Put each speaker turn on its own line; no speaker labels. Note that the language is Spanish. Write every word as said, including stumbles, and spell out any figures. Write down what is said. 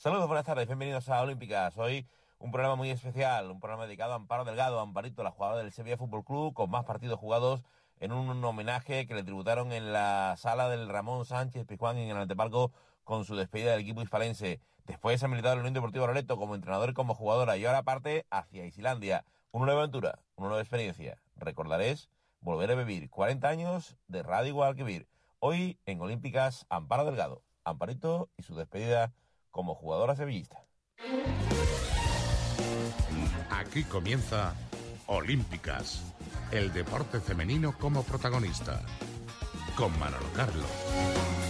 Saludos, buenas tardes, bienvenidos a Olímpicas. Hoy un programa muy especial, un programa dedicado a Amparo Delgado, Amparito, la jugadora del Sevilla Fútbol Club, con más partidos jugados, en un homenaje que le tributaron en la sala del Ramón Sánchez Pizjuán en el Antepalco con su despedida del equipo hispalense. Después ha militado en la Unión Deportiva Loreto como entrenador y como jugadora, y ahora parte hacia Islandia. Una nueva aventura, una nueva experiencia. Recordaréis volver a vivir cuarenta años de Radio Guadalquivir. Hoy en Olímpicas, Amparo Delgado, Amparito y su despedida como jugadora sevillista.
Aquí comienza Olímpicas, el deporte femenino como protagonista, con Manolo Carlos.